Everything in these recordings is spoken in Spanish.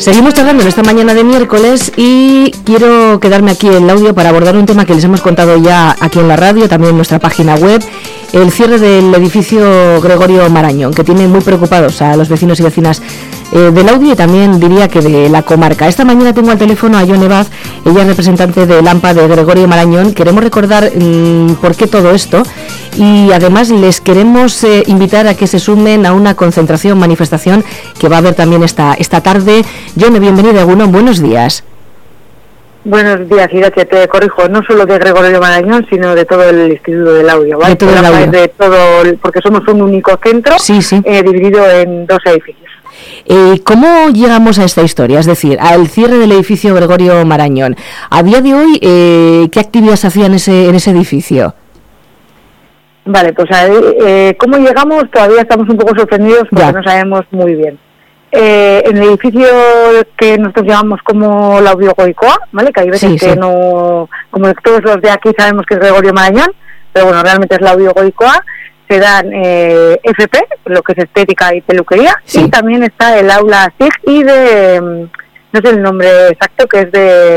Seguimos charlando en esta mañana de miércoles y quiero quedarme aquí en el audio para abordar un tema que les hemos contado ya aquí en la radio, también en nuestra página web, el cierre del edificio Gregorio Marañón, que tiene muy preocupados a los vecinos y vecinas del audio y también diría que de la comarca. Esta mañana tengo al teléfono a Yone Vaz, ella es representante del AMPA de Gregorio Marañón. Queremos recordar por qué todo esto y además les queremos invitar a que se sumen a una concentración, manifestación que va a haber también esta tarde. Yone, bienvenida a Egunon, buenos días. Buenos días, Irache, te corrijo, no solo de Gregorio Marañón, sino de todo el Instituto del Audio, ¿vale? De todo porque somos un único centro, sí. Dividido en 2 edificios. ¿Cómo llegamos a esta historia? Es decir, al cierre del edificio Gregorio Marañón. A día de hoy, ¿qué actividades hacían en ese edificio? Vale, pues ¿cómo llegamos? Todavía estamos un poco sorprendidos porque no sabemos muy bien. En el edificio que nosotros llamamos como la Audio Goicoa, ¿vale? Que hay veces que no, como todos los de aquí sabemos que es Gregorio Marañón, pero bueno, realmente es la Audio Goicoa. Se dan FP, lo que es estética y peluquería, y también está el aula SIG y no sé el nombre exacto, que es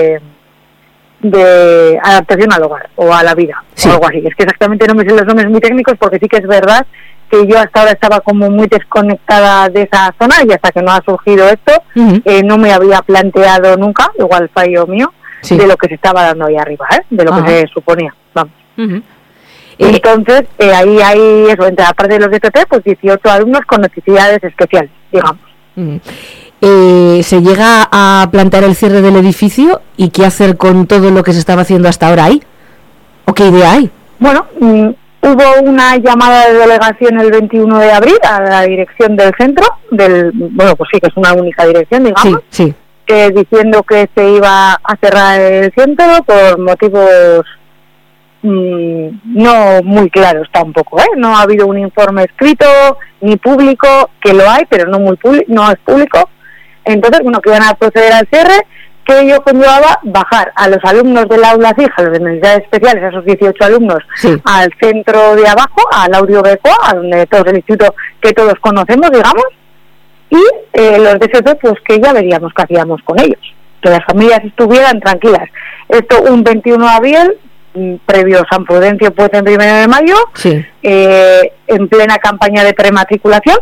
de adaptación al hogar o a la vida, o algo así. Es que exactamente no me sé los nombres muy técnicos porque sí que es verdad que yo hasta ahora estaba como muy desconectada de esa zona y hasta que no ha surgido esto, no me había planteado nunca, igual fallo mío, de lo que se estaba dando ahí arriba, de lo que se suponía, vamos. Entonces, ahí hay eso, entre aparte de los DPP, pues 18 alumnos con necesidades especiales, digamos. ¿Se llega a plantear el cierre del edificio y qué hacer con todo lo que se estaba haciendo hasta ahora ahí? ¿O qué idea hay? Bueno, hubo una llamada de delegación el 21 de abril a la dirección del centro, bueno, pues sí, que es una única dirección, digamos, diciendo que se iba a cerrar el centro por motivos no muy claros tampoco, no ha habido un informe escrito ni público, que lo hay pero no es público. Entonces, bueno, que iban a proceder al cierre, que ello conllevaba bajar a los alumnos del aula CIG, a los de necesidades especiales, a esos 18 alumnos, al centro de abajo, al Audio Becoa, a donde todo el instituto que todos conocemos, digamos, y los DSP, pues que ya veríamos qué hacíamos con ellos, que las familias estuvieran tranquilas. Esto un 21 de abril, previo San Prudencio, pues en 1 de mayo, en plena campaña de prematriculación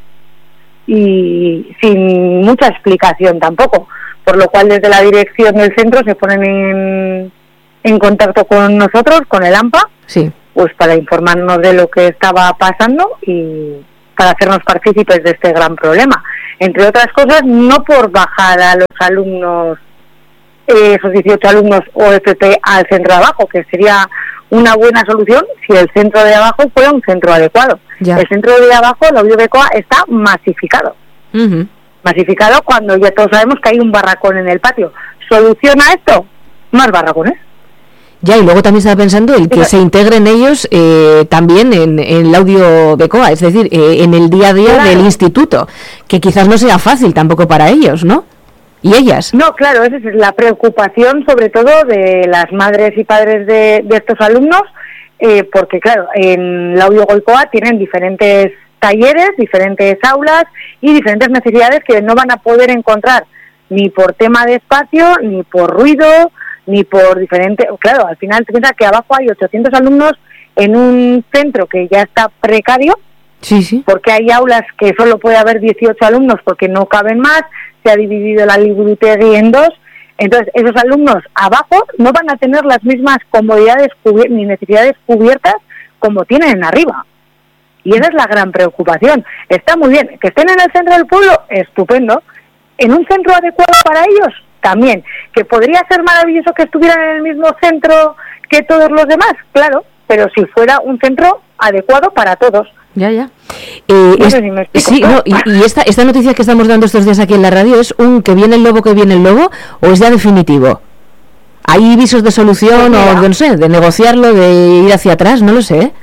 y sin mucha explicación tampoco, por lo cual desde la dirección del centro se ponen en contacto con nosotros, con el AMPA, pues para informarnos de lo que estaba pasando y para hacernos partícipes de este gran problema. Entre otras cosas, no por bajar a los alumnos, esos 18 alumnos OFP al centro de abajo, que sería una buena solución si el centro de abajo fuera un centro adecuado. El centro de abajo, la Audio Becoa, está masificado. Masificado cuando ya todos sabemos que hay un barracón en el patio. ¿Soluciona esto? Más barracones. Ya, y luego también estaba pensando el que se integren ellos también en el Audio Becoa, es decir, en el día a día del instituto, que quizás no sea fácil tampoco para ellos, ¿no? ¿Y ellas? No, claro, esa es la preocupación sobre todo de las madres y padres de estos alumnos, porque claro, en la Audio Goicoa tienen diferentes talleres, diferentes aulas y diferentes necesidades que no van a poder encontrar ni por tema de espacio, ni por ruido, ni por diferente... Claro, al final te piensas que abajo hay 800 alumnos en un centro que ya está precario, porque hay aulas que solo puede haber 18 alumnos porque no caben más, se ha dividido la Liburutegui en 2, entonces esos alumnos abajo no van a tener las mismas comodidades ni necesidades cubiertas como tienen arriba. Y esa es la gran preocupación. Está muy bien, que estén en el centro del pueblo, estupendo. En un centro adecuado para ellos, también. Que podría ser maravilloso que estuvieran en el mismo centro que todos los demás, claro, pero si fuera un centro adecuado para todos. Ya. No sé si me explico. Y esta noticia que estamos dando estos días aquí en la radio es que viene el lobo, o es ya definitivo. ¿Hay visos de solución o no sé, de negociarlo, de ir hacia atrás? No lo sé.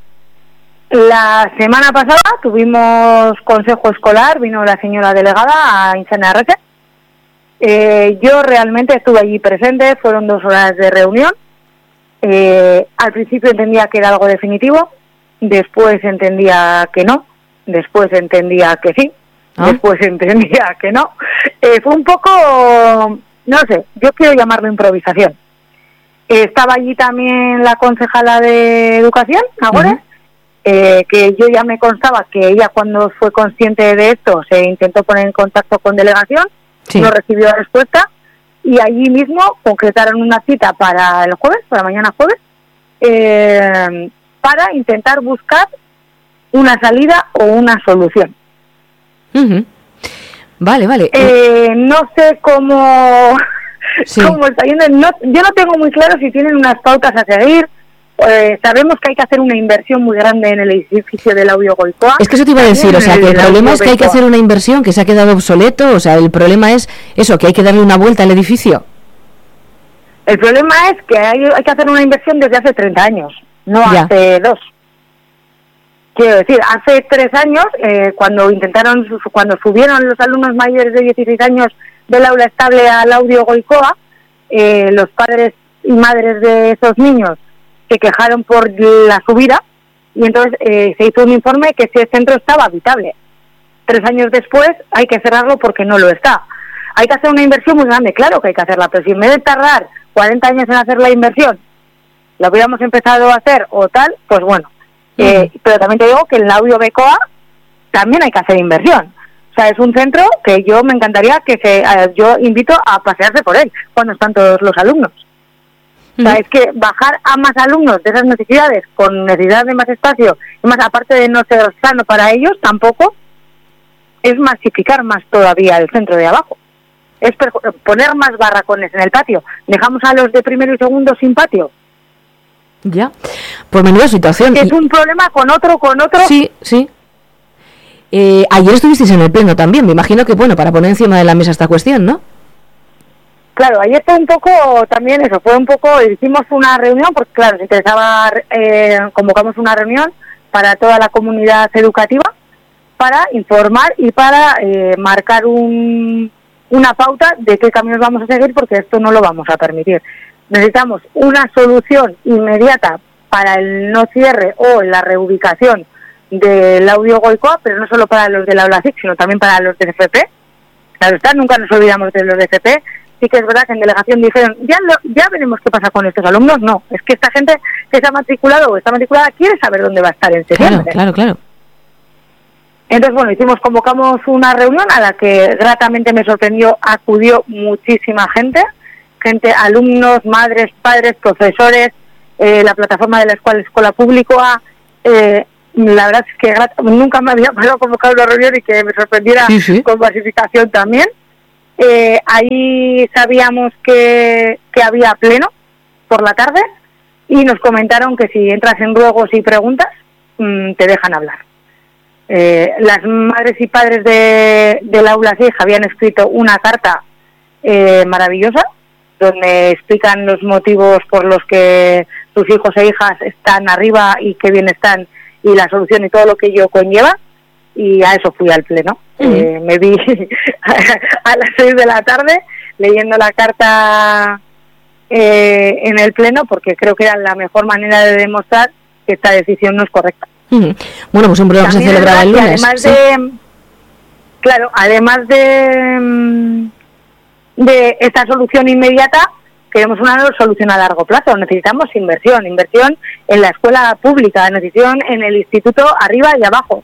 La semana pasada tuvimos consejo escolar, vino la señora delegada a Insana RC. Yo realmente estuve allí presente, fueron 2 horas de reunión. Al principio entendía que era algo definitivo, después entendía que no, después entendía que sí. Después entendía que no. Fue un poco, no sé, yo quiero llamarlo improvisación. Estaba allí también la concejala de Educación, ahora, que yo ya me constaba que ella, cuando fue consciente de esto, se intentó poner en contacto con delegación, no recibió respuesta, y allí mismo concretaron una cita para el jueves, para mañana jueves, para intentar buscar una salida o una solución. Vale. No sé cómo está yendo. Yo no tengo muy claro si tienen unas pautas a seguir. Sabemos que hay que hacer una inversión muy grande en el edificio del Laudio Goicoa. Es que eso te iba a decir, o sea, que el problema es que hay que hacer una inversión que se ha quedado obsoleto, o sea, el problema es eso, que hay que darle una vuelta al edificio. El problema es que hay que hacer una inversión desde hace 30 años, no hace 2. Quiero decir, hace 3 años, cuando subieron los alumnos mayores de 16 años del aula estable al Laudio Goicoa, los padres y madres de esos niños se quejaron por la subida, y entonces se hizo un informe que ese centro estaba habitable. 3 años después hay que cerrarlo porque no lo está. Hay que hacer una inversión muy grande, claro que hay que hacerla, pero si en vez de tardar 40 años en hacer la inversión, lo hubiéramos empezado a hacer o tal, pues bueno. Pero también te digo que en el Laudio Goicoa también hay que hacer inversión. O sea, es un centro que yo me encantaría yo invito a pasearse por él cuando están todos los alumnos. O sea, es que bajar a más alumnos de esas necesidades, con necesidad de más espacio, y más aparte de no ser sano para ellos, tampoco es masificar más todavía el centro de abajo. Es poner más barracones en el patio. Dejamos a los de primero y segundo sin patio. Ya, pues menuda situación. Es un problema con otro. Sí. Ayer estuvisteis en el pleno también, me imagino que, bueno, para poner encima de la mesa esta cuestión, ¿no? Claro, ayer fue un poco, también eso, hicimos una reunión, porque claro, nos interesaba, convocamos una reunión para toda la comunidad educativa, para informar y para marcar una pauta de qué caminos vamos a seguir, porque esto no lo vamos a permitir. Necesitamos una solución inmediata para el no cierre o la reubicación del Laudio Goicoa, pero no solo para los del aula SIC, sino también para los de FP. Claro está, nunca nos olvidamos de los de FP. Sí que es verdad que en delegación dijeron, ya veremos qué pasa con estos alumnos. No, es que esta gente que se ha matriculado o está matriculada quiere saber dónde va a estar en septiembre. Claro. Entonces, bueno, convocamos una reunión a la que gratamente me sorprendió, acudió muchísima gente, alumnos, madres, padres, profesores, la plataforma de la escuela pública. La verdad es que nunca me había pasado convocar una reunión y que me sorprendiera con masificación también. Ahí sabíamos que había pleno por la tarde y nos comentaron que si entras en ruegos y preguntas, te dejan hablar. Las madres y padres del aula SIG habían escrito una carta maravillosa, donde explican los motivos por los que sus hijos e hijas están arriba y qué bien están, y la solución y todo lo que ello conlleva, y a eso fui al pleno. Me vi a las 6 de la tarde leyendo la carta en el pleno, porque creo que era la mejor manera de demostrar que esta decisión no es correcta. Bueno, pues un programa que se celebraba el lunes. Además de esta solución inmediata, queremos una solución a largo plazo. Necesitamos inversión en la escuela pública, inversión en el instituto arriba y abajo.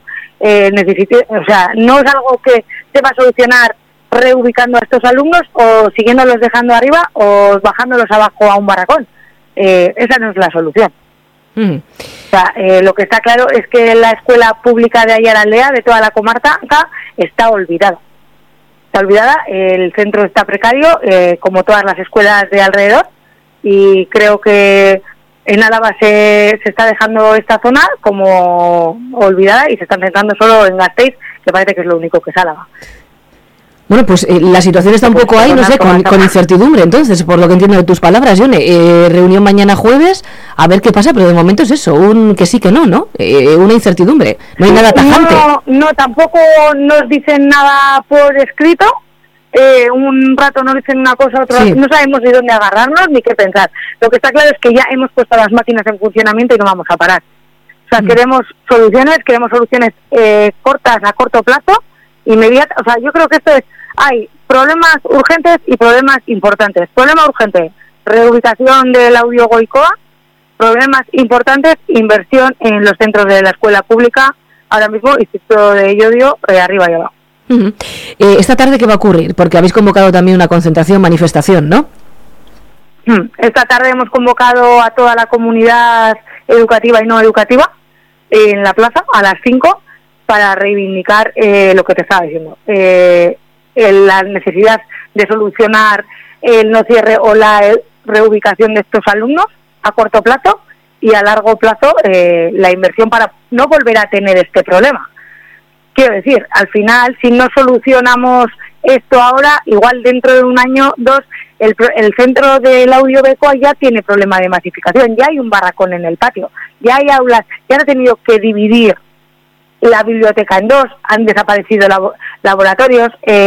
No es algo que se va a solucionar reubicando a estos alumnos o siguiéndolos dejando arriba o bajándolos abajo a un barracón. Esa no es la solución. Lo que está claro es que la escuela pública de Ayala-Aldea, de toda la comarca, está olvidada. El centro está precario, como todas las escuelas de alrededor, y creo que en Álava se está dejando esta zona como olvidada y se están centrando solo en Gasteiz, que parece que es lo único que es Álava. Bueno, pues la situación está un poco ahí, no sé, con incertidumbre. Entonces, por lo que entiendo de tus palabras, Yone, reunión mañana jueves, a ver qué pasa, pero de momento es eso, un que sí que no, ¿no? Una incertidumbre, no hay nada tajante. No, tampoco nos dicen nada por escrito. Un rato nos dicen una cosa, otro no sabemos ni dónde agarrarnos ni qué pensar. Lo que está claro es que ya hemos puesto las máquinas en funcionamiento y no vamos a parar. O sea, queremos soluciones cortas a corto plazo, inmediata. O sea, yo creo que hay problemas urgentes y problemas importantes. Problema urgente, reubicación del Laudio Goicoa. Problemas importantes, inversión en los centros de la escuela pública. Ahora mismo, Instituto de Llodio, arriba y abajo. Uh-huh. ¿Esta tarde qué va a ocurrir? Porque habéis convocado también una concentración, manifestación, ¿no? Esta tarde hemos convocado a toda la comunidad educativa y no educativa en la plaza a las 5 para reivindicar lo que te estaba diciendo. La necesidad de solucionar el no cierre o la reubicación de estos alumnos a corto plazo y a largo plazo la inversión para no volver a tener este problema. Quiero decir, al final, si no solucionamos esto ahora, igual dentro de un año, 2, el centro del Laudio Goicoa ya tiene problema de masificación, ya hay un barracón en el patio, ya hay aulas, ya han tenido que dividir la biblioteca en 2, han desaparecido laboratorios,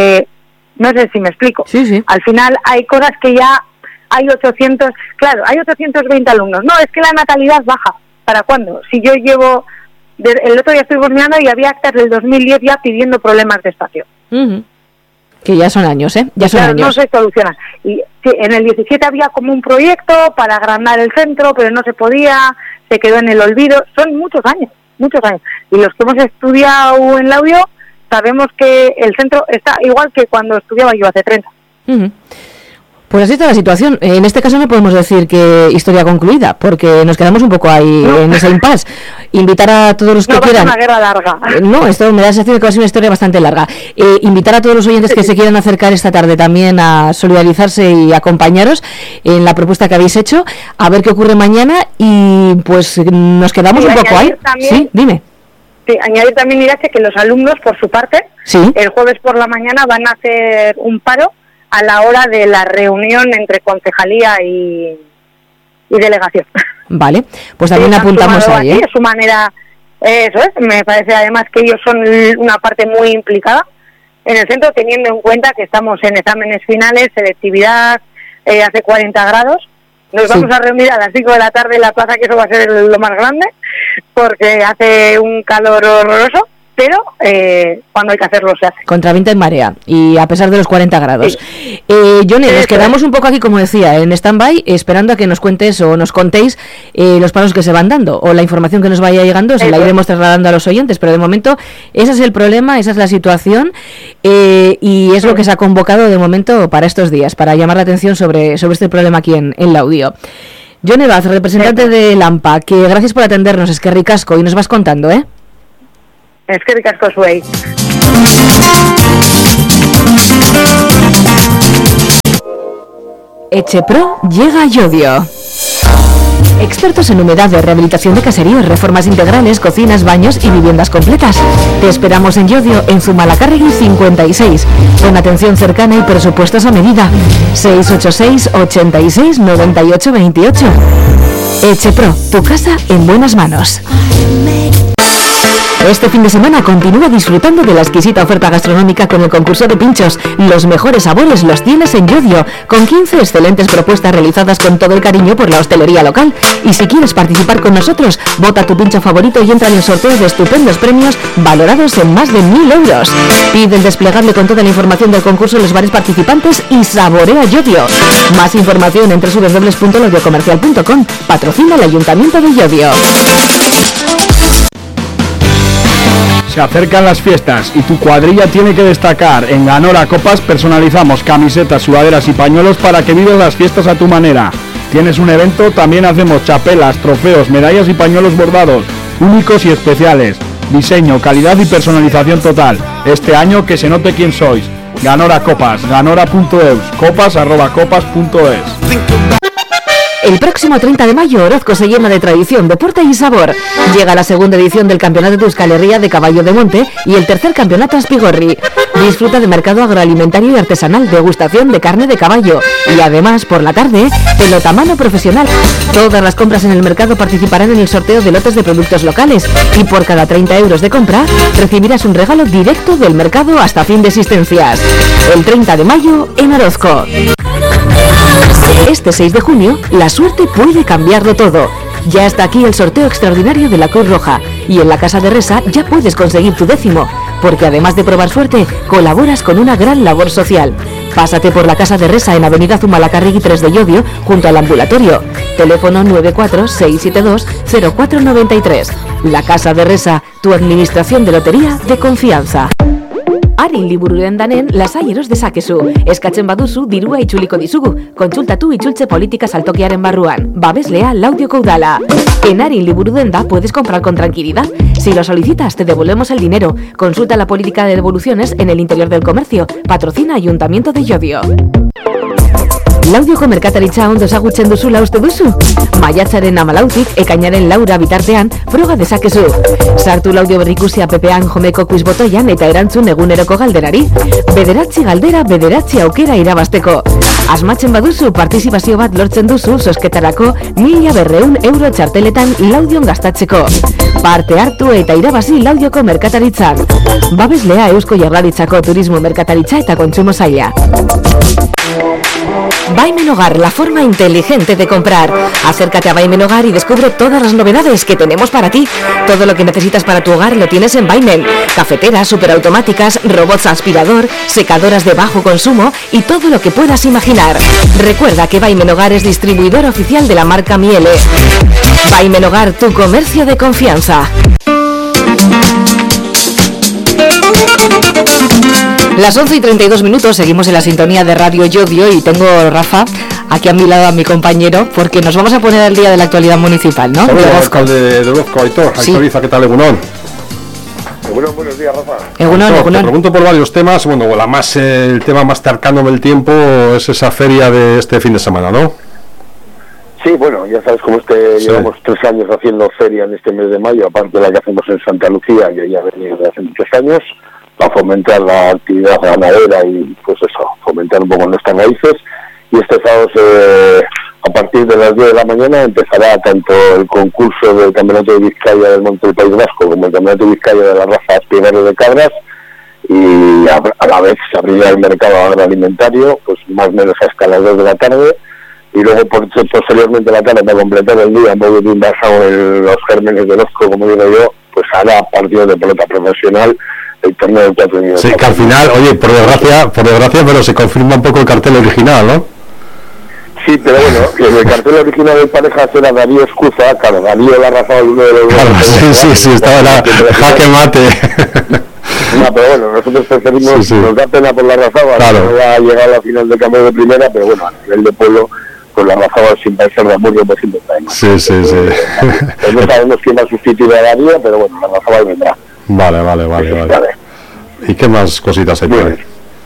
no sé si me explico. Sí. Al final hay cosas que ya hay 800, claro, hay 820 alumnos. No, es que la natalidad baja. ¿Para cuándo? Si yo llevo, el otro día estuvimos mirando y había actas del 2010 ya pidiendo problemas de espacio. Uh-huh. Que ya son años, Ya son años. No se solucionan. Y sí, en el 17 había como un proyecto para agrandar el centro, pero no se podía, se quedó en el olvido. Son muchos años. Y los que hemos estudiado en Laudio sabemos que el centro está igual que cuando estudiaba yo hace 30. Uh-huh. Pues así está la situación. En este caso no podemos decir que historia concluida, porque nos quedamos un poco ahí en ese impasse. Invitar a todos los que quieran... No, va a ser una guerra larga. No, esto me da la sensación de que va a ser una historia bastante larga. Invitar a todos los oyentes que se quieran acercar esta tarde también a solidarizarse y acompañaros en la propuesta que habéis hecho, a ver qué ocurre mañana y pues nos quedamos un poco ahí. También, sí, dime. Sí, añadir también, Irache, que los alumnos, por su parte, ¿sí? El jueves por la mañana van a hacer un paro a la hora de la reunión entre concejalía y delegación. Vale, pues también apuntamos ahí, Es su manera, eso es, me parece además que ellos son una parte muy implicada en el centro, teniendo en cuenta que estamos en exámenes finales, selectividad, hace 40 grados. Nos vamos a reunir a las 5 de la tarde en la plaza, que eso va a ser lo más grande, porque hace un calor horroroso. Pero cuando hay que hacerlo se hace. Contra viento en marea y a pesar de los 40 grados. Sí. Johnny, nos quedamos un poco aquí, como decía, en stand-by, esperando a que nos cuentes o nos contéis los pasos que se van dando o la información que nos vaya llegando, se la iremos trasladando a los oyentes, pero de momento ese es el problema, esa es la situación y es lo que se ha convocado de momento para estos días, para llamar la atención sobre este problema aquí en Laudio. Johnny Vaz, representante de Lampa, que gracias por atendernos, es que ricasco, y nos vas contando, Es que ricasco zuei. Etxepro llega a Llodio. Expertos en humedades, rehabilitación de caseríos, reformas integrales, cocinas, baños y viviendas completas. Te esperamos en Llodio, en Zumalacárregui 56, con atención cercana y presupuestos a medida. 686 86 98 28. Etxepro, tu casa en buenas manos. Este fin de semana continúa disfrutando de la exquisita oferta gastronómica con el concurso de pinchos. Los mejores sabores los tienes en Llodio, con 15 excelentes propuestas realizadas con todo el cariño por la hostelería local. Y si quieres participar con nosotros, vota tu pincho favorito y entra en el sorteo de estupendos premios valorados en más de 1.000 euros. Pide el desplegable con toda la información del concurso en los bares participantes y saborea Llodio. Más información en www.lodiocomercial.com. Patrocina el Ayuntamiento de Llodio. Se acercan las fiestas y tu cuadrilla tiene que destacar. En Ganora Copas personalizamos camisetas, sudaderas y pañuelos para que vivas las fiestas a tu manera. ¿Tienes un evento? También hacemos chapelas, trofeos, medallas y pañuelos bordados, únicos y especiales. Diseño, calidad y personalización total. Este año que se note quién sois. Ganora Copas, ganora.eus, copas@copas.es. El próximo 30 de mayo, Orozco se llena de tradición, deporte y sabor. Llega la segunda edición del Campeonato de Euskal Herria de Caballo de Monte y el tercer Campeonato Aspigorri. Disfruta de mercado agroalimentario y artesanal, degustación de carne de caballo y además, por la tarde, pelotamano profesional. Todas las compras en el mercado participarán en el sorteo de lotes de productos locales y por cada 30 euros de compra recibirás un regalo directo del mercado hasta fin de existencias. El 30 de mayo en Orozco. Este 6 de junio, la suerte puede cambiarlo todo. Ya está aquí el sorteo extraordinario de la Cruz Roja y en la Casa de Resa ya puedes conseguir tu 10º. porque además de probar suerte, colaboras con una gran labor social. Pásate por la Casa de Resa en Avenida Zumalacárregui 3 de Llodio, junto al ambulatorio. Teléfono 946720493. La Casa de Resa, tu administración de lotería de confianza. Arin liburu dendanen lasai dezakezu. Eskatzen baduzu dirua itzuliko dizugu. Kontsultatu itzultze politika saltokiaren barruan. Babeslea Laudioko udala. En Arin liburu denda puedes comprar con tranquilidad. Si lo solicitas te devolvemos el dinero. Consulta la política de devoluciones en el interior del comercio. Patrocina Ayuntamiento de Llodio. Laudioko merkataritza ondo ezagutzen duzula uste duzu? Maiatzaren 14 ekainaren 4 bitartean froga dezakezu. Sartu Laudio Berrikusia pepean jomeko quiz botoian eta erantzun eguneroko galderari. 9 galdera, 9 aukera irabazteko. Asmatzen baduzu partizipazio bat lortzen duzu zozketarako 1.200 euro txarteletan Laudion gastatzeko. Parte hartu eta irabazi Laudioko merkataritzan. Babeslea Eusko Jaurlaritzako Turismo Merkataritza eta Kontsumo Saila. Baimen Hogar, la forma inteligente de comprar. Acércate a Baimen Hogar y descubre todas las novedades que tenemos para ti. Todo lo que necesitas para tu hogar lo tienes en Baimen. Cafeteras, superautomáticas, robots aspirador, secadoras de bajo consumo y todo lo que puedas imaginar. Recuerda que Baimen Hogar es distribuidor oficial de la marca Miele. Baimen Hogar, tu comercio de confianza. Las 11:32, seguimos en la sintonía de Radio Llodio y tengo, Rafa, aquí a mi lado a mi compañero, porque nos vamos a poner al día de la actualidad municipal, ¿no? Hola, alcalde de Orozco, Aitor. Sí. Aitor Iza, ¿qué tal, Egunon? Buenos días, Rafa. Egunon. Te pregunto por varios temas. Bueno, el tema más cercano del tiempo es esa feria de este fin de semana, ¿no? Sí, bueno, ya sabes cómo llevamos 3 años haciendo feria en este mes de mayo, aparte de la que hacemos en Santa Lucía, que ya venía de hace muchos años, para fomentar la actividad ganadera y, pues eso, fomentar un poco nuestras raíces. Y este sábado, a partir de las 10 de la mañana, empezará tanto el concurso del Campeonato de Vizcaya del Monte del País Vasco como el Campeonato de Vizcaya de la raza Aspirario de Cabras, y a la vez se abrirá el mercado agroalimentario, pues más o menos hasta las 2 de la tarde, y luego posteriormente la tarde, para completar el día, muy bien basado en los gérmenes de Orozco, como digo yo, pues hará partidos de pelota profesional, el torneo de 4 niños. Sí, que al final, oye, por desgracia, pero se confirma un poco el cartel original, ¿no? Sí, pero bueno, el cartel original de parejas era Darío Escuza, claro, Darío la raza uno de los... Claro, sí, estaba la jaque mate. No, pero bueno, nosotros preferimos, nos da pena por la Razaba, claro. No va a llegar a la final del cambio de primera, pero bueno, a nivel de pueblo, con la Razaba sin parecer de Amurrio, pues siempre traemos. Sí. Pues no sabemos quién va a sustituir a Darío, pero bueno, la Razaba vendrá. Vale. ¿Y qué más cositas hay por ahí?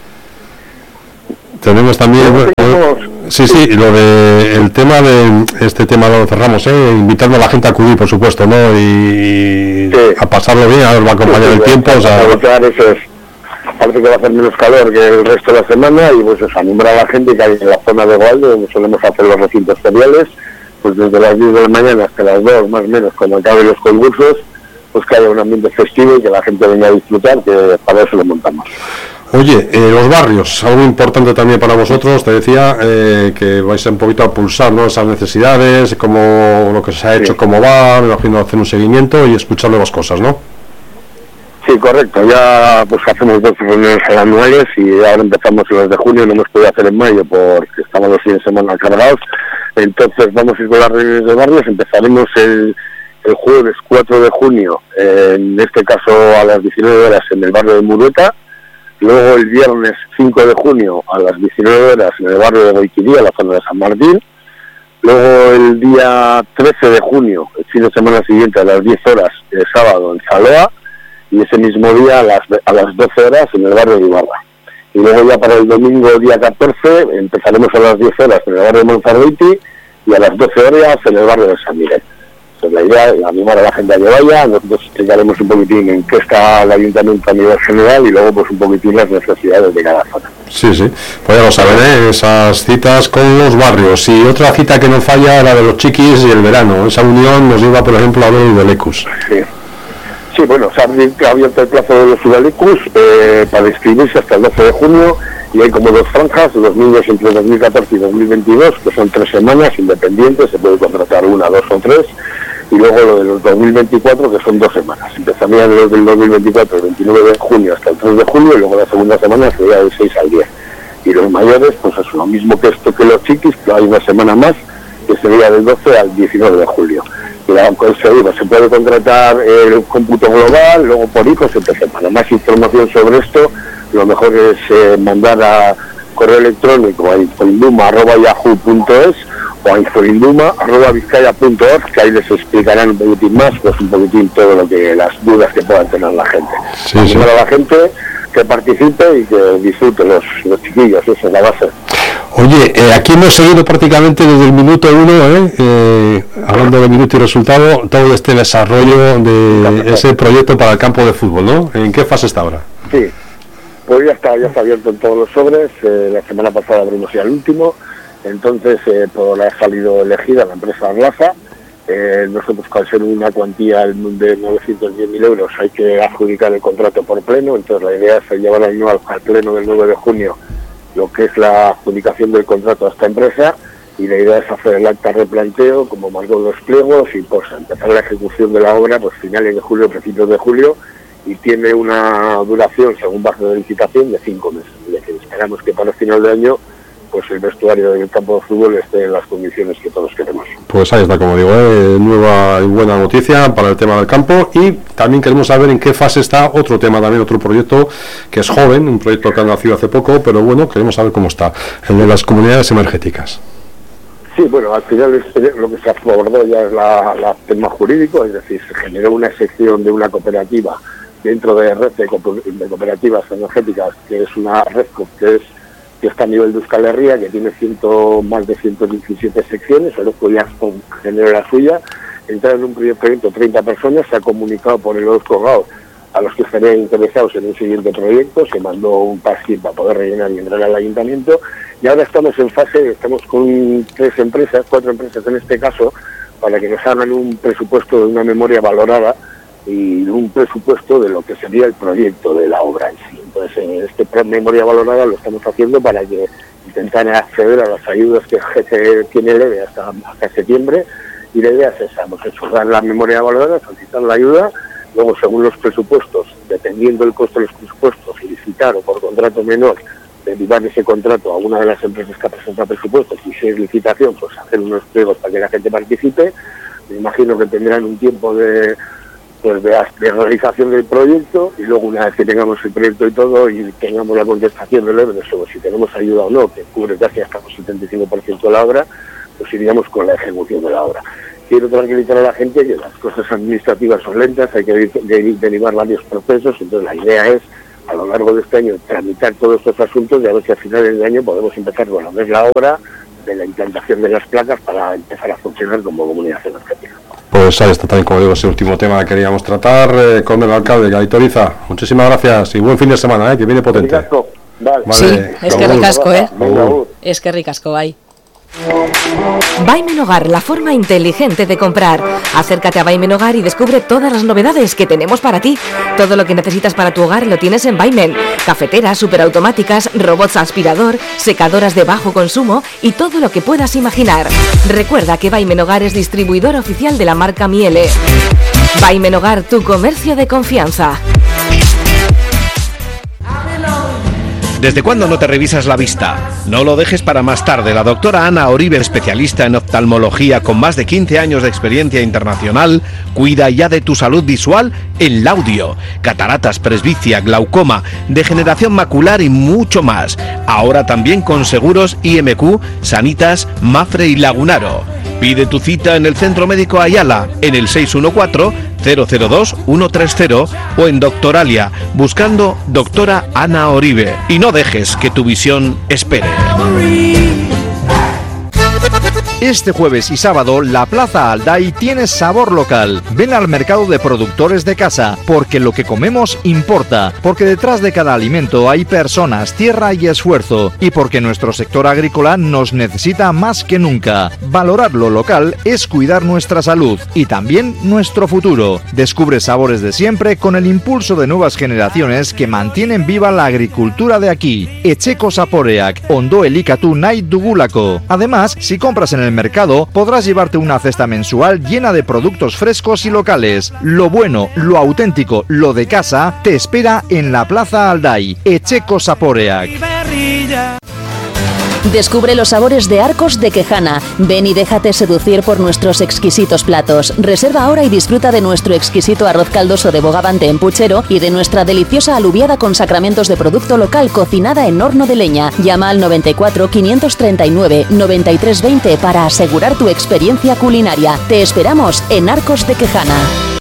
Tenemos también... Sí, lo de el tema de este tema lo cerramos, invitando a la gente a acudir, por supuesto, ¿no? Y a pasarlo bien, a ver, va a acompañar el tiempo, o sea... Parece que va a hacer menos calor que el resto de la semana y pues eso, animar a la gente que hay en la zona de Gualde, donde solemos hacer los recintos feriales, pues desde las 10 de la mañana hasta las 2, más o menos, cuando acaben los concursos, pues que haya un ambiente festivo y que la gente venga a disfrutar, que para eso lo montamos. Oye, los barrios, algo importante también para vosotros, te decía que vais un poquito a pulsar, ¿no?, esas necesidades, cómo lo que se ha hecho, cómo va, me imagino hacer un seguimiento y escuchar nuevas cosas, ¿no? Sí, correcto, ya pues hacemos 2 reuniones anuales y ahora empezamos en los de junio, no hemos podido hacer en mayo porque estamos los fines de semana cargados, entonces vamos a ir con las reuniones de barrios, empezaremos el jueves 4 de junio, en este caso a las 19 horas en el barrio de Murueta, luego el viernes 5 de junio a las 19 horas en el barrio de Goiquiría, la zona de San Martín, luego el día 13 de junio, el fin de semana siguiente a las 10 horas, el sábado en Zaloa, y ese mismo día a las 12 horas en el barrio de Ibarra. Y luego ya para el domingo día 14 empezaremos a las 10 horas en el barrio de Monzarbeiti y a las 12 horas en el barrio de San Miguel. Entonces la idea es animar a la gente a que vaya, nosotros explicaremos un poquitín en qué está el ayuntamiento a nivel general y luego pues un poquitín las necesidades de cada zona. Sí, pues ya lo saben, esas citas con los barrios. Y otra cita que no falla, la de los chiquis y el verano. Esa unión nos lleva, por ejemplo, a ver de Lecus. Sí, bueno, se ha abierto el plazo de los Udalicus para inscribirse hasta el 12 de junio y hay como 2 franjas, los niños entre 2014 y 2022, que son 3 semanas independientes, se puede contratar 1, 2 o 3, y luego lo de los 2024, que son 2 semanas. Empezaría de los del 2024, el 29 de junio hasta el 3 de julio, y luego la segunda semana sería del 6 al 10. Y los mayores, pues es lo mismo que esto que los chiquis, pero hay una semana más, que sería del 12 al 19 de julio. Y la conseguimos, se puede contratar el cómputo global, luego por hijos, etc. Para más información sobre esto, lo mejor es mandar a correo electrónico a infolinduma@yahoo.es o a infolinduma@vizcaya.org, que ahí les explicarán un poquitín más, pues un poquitín todo lo que las dudas que puedan tener la gente. Sí. Para la gente que participe y que disfrute los chiquillos, esa es la base. Oye, aquí hemos seguido prácticamente desde el minuto 1, hablando de minuto y resultado, todo este desarrollo de ese proyecto para el campo de fútbol, ¿no? ¿En qué fase está ahora? Sí, pues ya está abierto en todos los sobres. La semana pasada abrimos ya el último, entonces ha salido elegida la empresa Arlaza. Nosotros, al ser una cuantía de 910.000 euros, hay que adjudicar el contrato por pleno, entonces la idea es llevar al pleno del 9 de junio lo que es la adjudicación del contrato a esta empresa, y la idea es hacer el acta de replanteo, como marcó los pliegos, y pues empezar la ejecución de la obra pues finales de julio, principios de julio, y tiene una duración, según base de licitación, de 5 meses. Es decir, esperamos que para el final de año pues el vestuario del campo de fútbol esté en las condiciones que todos queremos. Pues ahí está, como digo, nueva y buena noticia para el tema del campo, y también queremos saber en qué fase está otro tema, también otro proyecto que es joven, un proyecto que ha nacido hace poco, pero bueno, queremos saber cómo está, el de las comunidades energéticas. Sí, bueno, al final lo que se abordó ya es el tema jurídico, es decir, se generó una sección de una cooperativa dentro de red de cooperativas energéticas, que es una red que está a nivel de Euskal Herria, que tiene más de 117 secciones. Orozco ya generó la suya. Entraron en un proyecto 30 personas, se ha comunicado por el Orozco GAO a los que estarían interesados en un siguiente proyecto, se mandó un pasquín para poder rellenar y entrar al ayuntamiento, y ahora estamos con 4 empresas en este caso, para que nos hagan un presupuesto de una memoria valorada y un presupuesto de lo que sería el proyecto de la obra en sí. Entonces, en este memoria valorada lo estamos haciendo para que intentar acceder a las ayudas que GC tiene leve hasta septiembre, y la idea es esa, pues dar la memoria valorada, solicitar la ayuda, luego según los presupuestos, dependiendo del costo de los presupuestos, y licitar o por contrato menor, derivar ese contrato a una de las empresas que presenta presupuestos, y si es licitación, pues hacer unos pliegos para que la gente participe. Me imagino que tendrán un tiempo de realización del proyecto, y luego una vez que tengamos el proyecto y todo y tengamos la contestación del EBRE sobre si tenemos ayuda o no, que cubre casi hasta el 75% de la obra, pues iríamos con la ejecución de la obra. Quiero tranquilizar a la gente que las cosas administrativas son lentas, hay que derivar varios procesos, entonces la idea es a lo largo de este año tramitar todos estos asuntos, y a ver si a finales de año podemos empezar con lo que es la obra de la implantación de las placas para empezar a funcionar como comunidad energética. Pues ahí está también, como digo, ese último tema que queríamos tratar con el alcalde, Aitoriza. Muchísimas gracias y buen fin de semana, que viene potente. Vale. Sí, es que ricasco, es que ricasco, bye. Baimen Hogar, la forma inteligente de comprar. Acércate a Baimen Hogar y descubre todas las novedades que tenemos para ti. Todo lo que necesitas para tu hogar lo tienes en Baimen. Cafeteras, superautomáticas, robots aspirador, secadoras de bajo consumo y todo lo que puedas imaginar. Recuerda que Baimen Hogar es distribuidor oficial de la marca Miele. Baimen Hogar, tu comercio de confianza. ¿Desde cuándo no te revisas la vista? No lo dejes para más tarde. La doctora Ana Oribe, especialista en oftalmología con más de 15 años de experiencia internacional, cuida ya de tu salud visual en Laudio. Cataratas, presbicia, glaucoma, degeneración macular y mucho más. Ahora también con seguros IMQ, Sanitas, Mafre y Lagunaro. Pide tu cita en el Centro Médico Ayala, en el 614-002-130 o en Doctoralia, buscando doctora Ana Oribe. Y no dejes que tu visión espere. Este jueves y sábado, la Plaza Alday tiene sabor local. Ven al mercado de productores de casa, porque lo que comemos importa, porque detrás de cada alimento hay personas, tierra y esfuerzo, y porque nuestro sector agrícola nos necesita más que nunca. Valorar lo local es cuidar nuestra salud y también nuestro futuro. Descubre sabores de siempre con el impulso de nuevas generaciones que mantienen viva la agricultura de aquí. Etxeko Zaporeak, Ondo Elikatu nahi dugulako. Además, si compras en el el mercado, podrás llevarte una cesta mensual llena de productos frescos y locales. Lo bueno, lo auténtico, lo de casa, te espera en la Plaza Alday, Echeco Saporeak. Descubre los sabores de Arcos de Quejana. Ven y déjate seducir por nuestros exquisitos platos. Reserva ahora y disfruta de nuestro exquisito arroz caldoso de bogavante en puchero y de nuestra deliciosa alubiada con sacramentos de producto local cocinada en horno de leña. Llama al 94 539 9320 para asegurar tu experiencia culinaria. Te esperamos en Arcos de Quejana.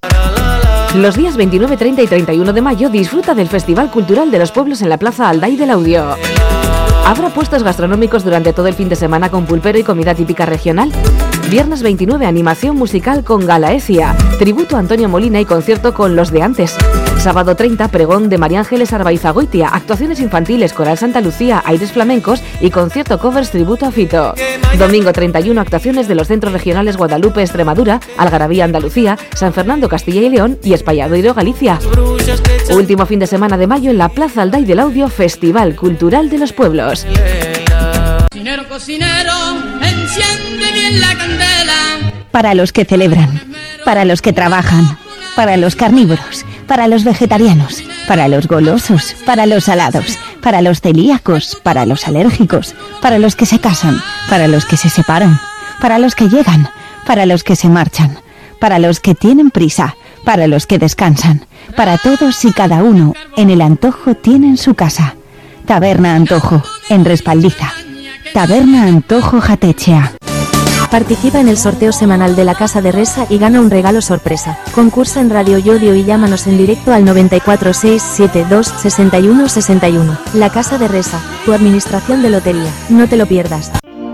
Los días 29, 30 y 31 de mayo disfruta del Festival Cultural de los Pueblos en la Plaza Alday del Audio. Habrá puestos gastronómicos durante todo el fin de semana con pulpero y comida típica regional. Viernes 29, animación musical con Galaecia, tributo a Antonio Molina y concierto con Los de Antes. Sábado 30, pregón de María Ángeles Arbaizagoitia, actuaciones infantiles, Coral Santa Lucía, aires flamencos y concierto covers tributo a Fito. Domingo 31, actuaciones de los centros regionales Guadalupe, Extremadura, Algarabía, Andalucía, San Fernando, Castilla y León y Espalladoiro, Galicia. Último fin de semana de mayo en la Plaza Alday del Audio, Festival Cultural de los Pueblos. Cocinero, cocinero, enciende bien la candela. Para los que celebran, para los que trabajan, para los carnívoros, para los vegetarianos, para los golosos, para los salados, para los celíacos, para los alérgicos, para los que se casan, para los que se separan, para los que llegan, para los que se marchan, para los que tienen prisa, para los que descansan, para todos y cada uno, en el Antojo tienen su casa. Taberna Antojo, en Respaldiza. Taberna Antojo Jatechea. Participa en el sorteo semanal de la Casa de Resa y gana un regalo sorpresa. Concursa en Radio Yodio y llámanos en directo al 94 672 61 61. La Casa de Resa, tu administración de lotería. No te lo pierdas.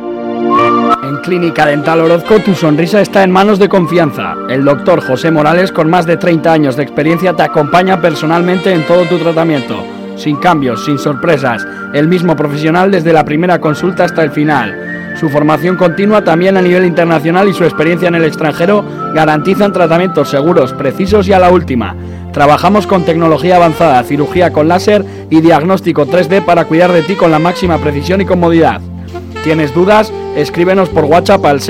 En Clínica Dental Orozco tu sonrisa está en manos de confianza. El doctor José Morales, con más de 30 años de experiencia, te acompaña personalmente en todo tu tratamiento. Sin cambios, sin sorpresas, el mismo profesional desde la primera consulta hasta el final. Su formación continua también a nivel internacional y su experiencia en el extranjero garantizan tratamientos seguros, precisos y a la última. Trabajamos con tecnología avanzada, cirugía con láser y diagnóstico 3D para cuidar de ti con la máxima precisión y comodidad. ¿Tienes dudas? Escríbenos por WhatsApp al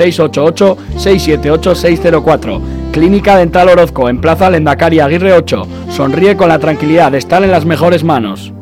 688-678-604. Clínica Dental Orozco, en Plaza Lendakari Aguirre 8. Sonríe con la tranquilidad de estar en las mejores manos.